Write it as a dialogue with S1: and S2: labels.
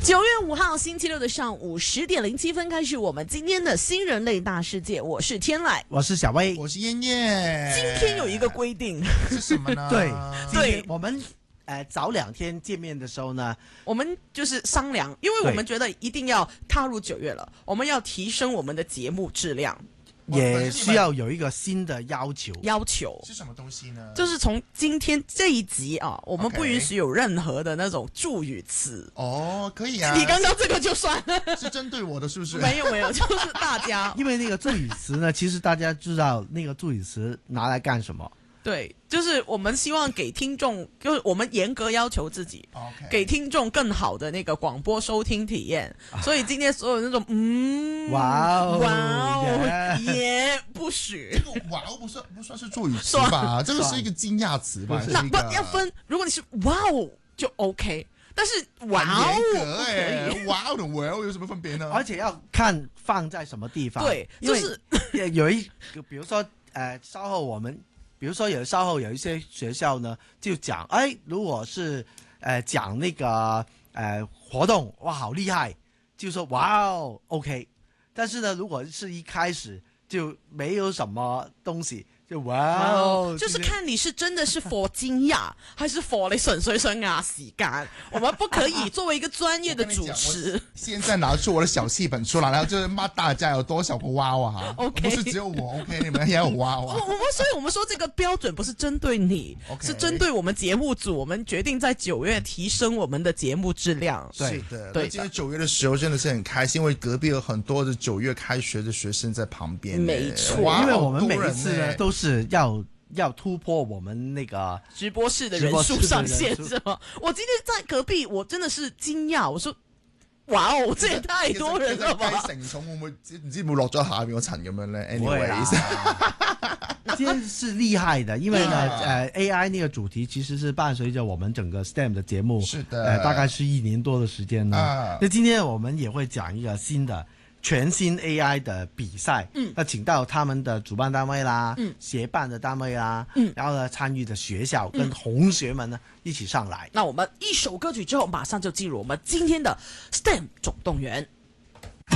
S1: 9月5号星期六的上午10:07开始我们今天的新人类大世界。我是天籁，
S2: 我是小薇，
S3: 我是燕燕。
S1: 今天有一个规定
S3: 是什么呢？
S2: 对，我们早2天见面的时候呢，
S1: 我们就是商量，因为我们觉得一定要踏入9月了，我们要提升我们的节目质量。
S2: 也需要有一个新的要求
S3: 是什么东西呢？
S1: 就是从今天这一集啊，我们不允许有任何的那种助语词。
S3: 哦，可以啊。
S1: 你刚刚这个就算了，
S3: 是针对我的，是不是？
S1: 没有，就是大家。
S2: 因为那个助语词呢，其实大家知道那个助语词拿来干什么？
S1: 对，就是我们希望给听众，就是我们严格要求自己，
S3: Okay.
S1: 给听众更好的那个广播收听体验。所以今天所有那种也不许。
S3: 这个哇哦不算是助语词吧？这个是一个惊讶词吧？
S1: 那不要分，如果你是哇哦就 OK， 但是哇哦
S3: 不可以，哇哦的哇哦有什么分别呢？
S2: 而且要看放在什么地方。
S1: 对，就是
S2: 有一个，比如说稍后有一些学校呢，就讲，如果是讲那个活动，哇，好厉害，就说哇哦 ，OK。但是呢，如果是一开始就没有什么东西，就哇哦，
S1: 就是看你是真的是 for 惊讶，还是 for 你纯粹想压時間。我们不可以作为一个专业的主持。
S3: 现在拿出我的小戏本出来，然后就是骂大家有多少个哇哇
S1: OK，
S3: 不是只有我 OK， 你们也有哇哇。
S1: 所以我们说这个标准不是针对你，
S3: okay，
S1: 是针对我们节目组。我们决定在9月提升我们的节目质量。
S3: 是的，对。今天9月的时候真的是很开心，因为隔壁有很多的9月开学的学生在旁边。
S1: 没错，
S2: 因为我们每一次呢都是要突破我们那个
S1: 直播室的人数上限，是吗？我今天在隔壁，我真的是惊讶，我说哇哦，这也太多人了吧！
S3: 其實雞成重會唔會唔知會落咗下面嗰層咁樣咧 ？Anyways，
S2: 今天是厲害的，因為呢AI 那個主題其實是伴隨着我們整個 STEM 的節目，
S3: 是的，
S2: 大概是1年多的時間呢。那今天我們也會講一個全新 AI 的比賽，那請到他們的主辦單位啦，協辦的單位啦，然後呢參與的學校跟同學們呢一起上來。
S1: 那我們一首歌曲之後，馬上就進入我們今天的 STEM 總動員。